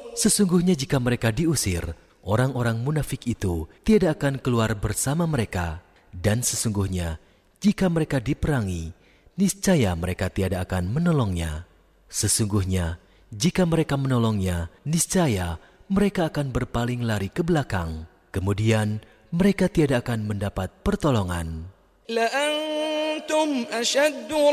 Sesungguhnya jika mereka diusir, orang-orang munafik itu tidak akan keluar bersama mereka. Dan sesungguhnya jika mereka diperangi, niscaya mereka tiada akan menolongnya. Sesungguhnya jika mereka menolongnya, niscaya mereka akan berpaling lari ke belakang. Kemudian mereka tiada akan mendapat pertolongan. لأنتم أشد